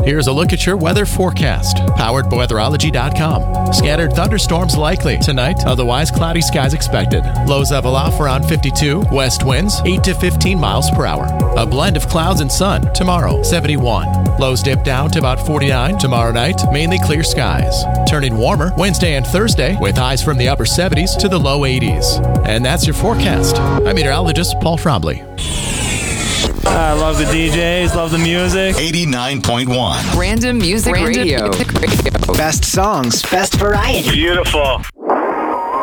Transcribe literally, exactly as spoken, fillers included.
Here's a look at your weather forecast, powered by weatherology dot com. Scattered thunderstorms likely tonight, otherwise cloudy skies expected. Lows level off around fifty-two, west winds eight to fifteen miles per hour. A blend of clouds and sun tomorrow, seventy-one. Lows dip down to about forty-nine. Tomorrow night, mainly clear skies. Turning warmer Wednesday and Thursday with highs from the upper seventies to the low eighties. And that's your forecast. I'm meteorologist Paul Trombley. I love the D Js, love the music. eighty-nine point one. Random Music Random Radio. Music Radio. Best songs, best variety. Beautiful.